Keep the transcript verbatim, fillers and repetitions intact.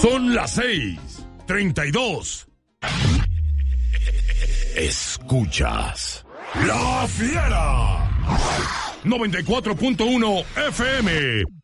Son las seis, treinta y dos. Escuchas La Fiera. noventa y cuatro punto uno F M.